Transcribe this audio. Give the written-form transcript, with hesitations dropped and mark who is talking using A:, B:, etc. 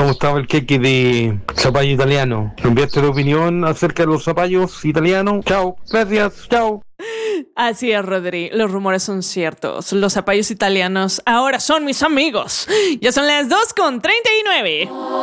A: ¿Cómo estaba el queque de zapallo italiano? ¿Enviaste tu opinión acerca de los zapallos italianos? Chao, gracias, chao.
B: Así es, Rodri. Los rumores son ciertos. Los zapallos italianos ahora son mis amigos. Ya son las 2:39.